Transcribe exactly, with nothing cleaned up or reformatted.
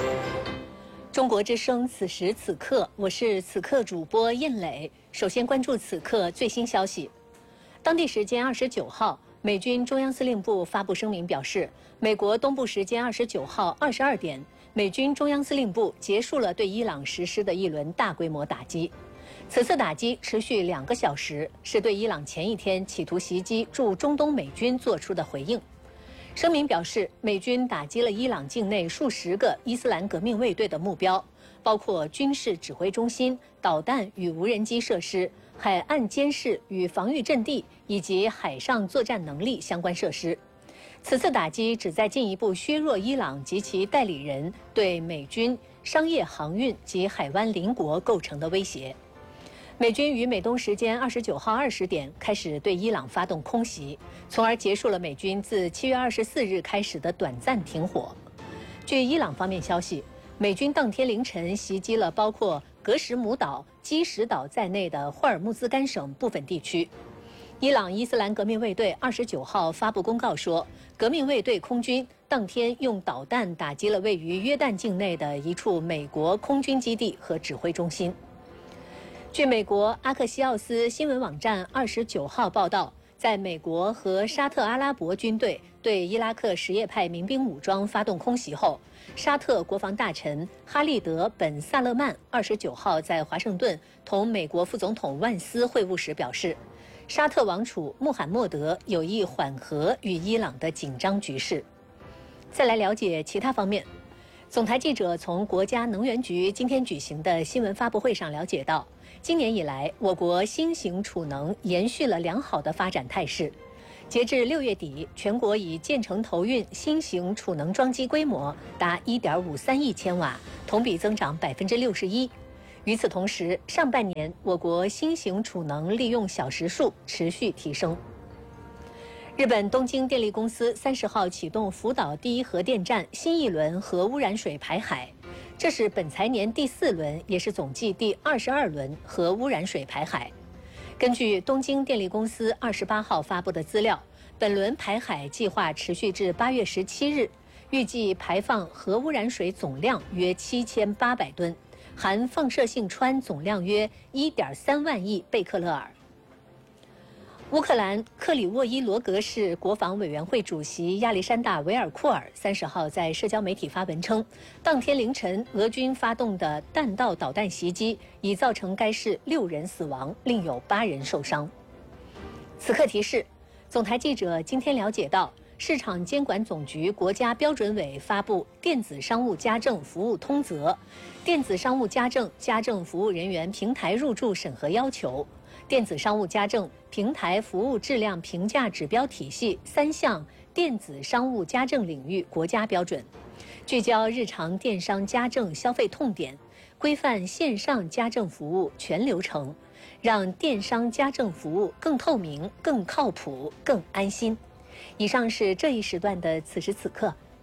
中国之声，此时此刻，我是此刻主播燕磊。首先关注此刻最新消息。当地时间二十九号，美军中央司令部发布声明表示，美国东部时间二十九号二十二点，美军中央司令部结束了对伊朗实施的一轮大规模打击。此次打击持续两个小时，是对伊朗前一天企图袭击驻中东美军作出的回应。声明表示，美军打击了伊朗境内数十个伊斯兰革命卫队的目标，包括军事指挥中心、导弹与无人机设施、海岸监视与防御阵地以及海上作战能力相关设施。此次打击旨在进一步削弱伊朗及其代理人对美军商业航运及海湾邻国构成的威胁。美军于美东时间二十九号二十点开始对伊朗发动空袭，从而结束了美军自七月二十四日开始的短暂停火。据伊朗方面消息，美军当天凌晨袭击了包括格什姆岛、基什岛在内的霍尔木兹干省部分地区。伊朗伊斯兰革命卫队二十九号发布公告说，革命卫队空军当天用导弹打击了位于约旦境内的一处美国空军基地和指挥中心。据美国阿克西奥斯新闻网站二十九号报道，在美国和沙特阿拉伯军队对伊拉克什叶派民兵武装发动空袭后，沙特国防大臣哈利德·本·萨勒曼二十九号在华盛顿同美国副总统万斯会晤时表示，沙特王储穆罕默德有意缓和与伊朗的紧张局势。再来了解其他方面。总台记者从国家能源局今天举行的新闻发布会上了解到，今年以来，我国新型储能延续了良好的发展态势。截至六月底，全国已建成投运新型储能装机规模达一点五三亿千瓦，同比增长百分之六十一。与此同时，上半年我国新型储能利用小时数持续提升。日本东京电力公司三十号启动福岛第一核电站新一轮核污染水排海，这是本财年第四轮，也是总计第二十二轮核污染水排海。根据东京电力公司二十八号发布的资料，本轮排海计划持续至八月十七日，预计排放核污染水总量约七千八百吨，含放射性氚总量约一点三万亿贝克勒尔。乌克兰克里沃伊罗格市国防委员会主席亚历山大·维尔库尔三十号在社交媒体发文称，当天凌晨俄军发动的弹道导弹袭击已造成该市六人死亡，另有八人受伤。此刻提示，总台记者今天了解到，市场监管总局国家标准委发布电子商务家政服务通则，电子商务家政家政服务人员平台入驻审核要求，电子商务家政平台服务质量评价指标体系三项电子商务家政领域国家标准，聚焦日常电商家政消费痛点，规范线上家政服务全流程，让电商家政服务更透明、更靠谱、更安心。以上是这一时段的此时此刻，